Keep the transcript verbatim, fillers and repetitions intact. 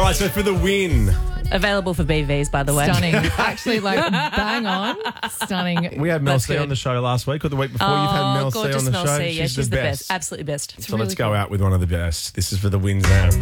right, so for the win. Available for B Vs, by the way. Stunning. Actually, like, bang on. Stunning. We had Mel That's C good. on the show last week or the week before. Oh, You've had Mel C gorgeous on the Mel show. C. Yeah, she's, the, the best. best. Absolutely best. So let's go out with one of the best. This is for the wins now.